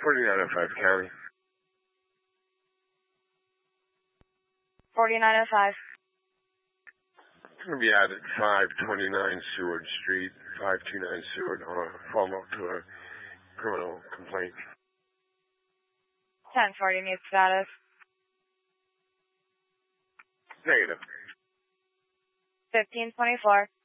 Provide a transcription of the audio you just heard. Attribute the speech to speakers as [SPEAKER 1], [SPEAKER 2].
[SPEAKER 1] 4905 County.
[SPEAKER 2] 4905.
[SPEAKER 1] It's going to be out at 529 Seward Street, 529 Seward, on a follow-up to a criminal complaint.
[SPEAKER 2] 1040 mute status.
[SPEAKER 1] Negative.
[SPEAKER 2] 1524.